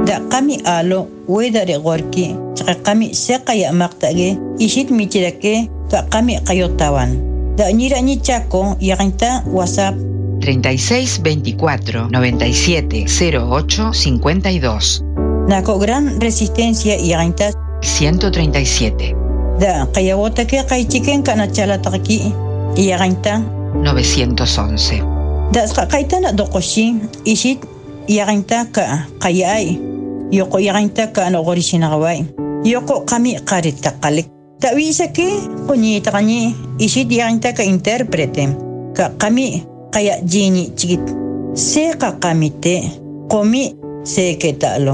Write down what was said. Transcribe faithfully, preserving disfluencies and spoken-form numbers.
Da qami alo wedare gorki chaqa qami seqaya maqtage ishit michirake ka qami qayotawan. Da ñira ñi Chaco yaqinta WhatsApp treinta y seis veinticuatro noventa y siete cero ocho cincuenta y dos. Nako Gran Resistencia yaqinta ciento treinta y siete. Da qayawotake qaychiken kana chalataqki yaqinta novecientos once. Da qaitana doqoshi ishit yaqinta ka qayay yoko yaqinta ka no gorishinaqaway yoko qami qaritaqalik tawisa ke qoñitaqani ishit yaqinta ka intérprete ka qami qaya jini chikit se qa qamite qomi se ketalo.